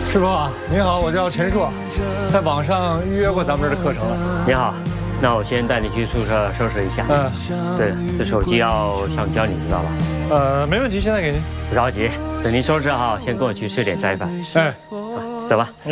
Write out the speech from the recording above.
师傅啊，您好，我叫陈硕，在网上预约过咱们这儿的课程了。 你好，那我先带你去宿舍收拾一下。对，这手机要上交，你知道吧？ 没问题，现在给您。 不着急，等您收拾好，先跟我去吃点斋饭。 哎， 走吧。